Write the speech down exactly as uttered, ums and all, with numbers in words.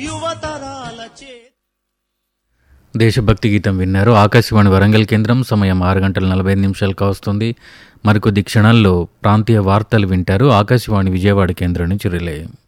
యువతరాల చే దేశభక్తి గీతం విన్నారు. ఆకాశవాణి వరంగల్ కేంద్రం. సమయం ఆరు గంటల నలభై ఐదు నిమిషాలు కావస్తుంది. మరికొద్ది క్షణాల్లో ప్రాంతీయ వార్తలు వింటారు. ఆకాశవాణి విజయవాడ కేంద్రం నుంచి రిలే.